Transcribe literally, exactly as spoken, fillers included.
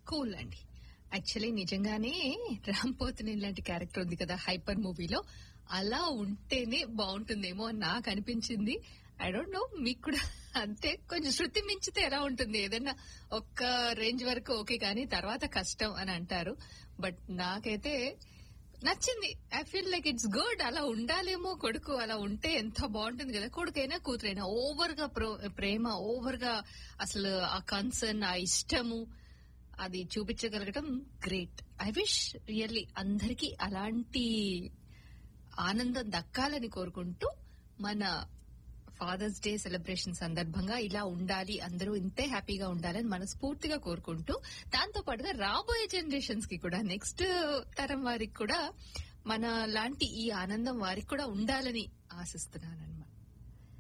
Cool అండి. Actually నిజంగానే రామ్ పోతినేని లాంటి క్యారెక్టర్ ఉంది కదా హైపర్ మూవీలో, అలా ఉంటేనే బాగుంటుందేమో అని నాకు అనిపించింది. ఐ డోంట్ నో మీకు కూడా అంతే. కొంచెం శృతి మించితే ఎలా ఉంటుంది, ఏదన్నా ఒక్క రేంజ్ వరకు ఓకే కానీ తర్వాత కష్టం అని అంటారు. బట్ నాకైతే నచ్చింది. I feel like it's good. అలా ఉండాలేమో కొడుకు, అలా ఉంటే ఎంత బాగుంటుంది కదా. కొడుకైనా కూతురైనా ఓవర్ గా ప్రేమ, ఓవర్ గా అసలు ఆ కన్సర్న్, ఆ ఇష్టము అది చూపించగలగటం గ్రేట్. ఐ విష్ రియల్లీ అందరికీ అలాంటి ఆనందం దక్కాలని కోరుకుంటూ, మన ఫాదర్స్ డే సెలబ్రేషన్ సందర్భంగా ఇలా ఉండాలి, అందరూ ఇంతే హ్యాపీగా ఉండాలని మనస్ఫూర్తిగా కోరుకుంటూ, దాంతో పాటుగా రాబోయే జనరేషన్స్ కి కూడా, నెక్స్ట్ తరం వారికి కూడా మన లాంటి ఈ ఆనందం వారికి కూడా ఉండాలని ఆశిస్తున్నాను.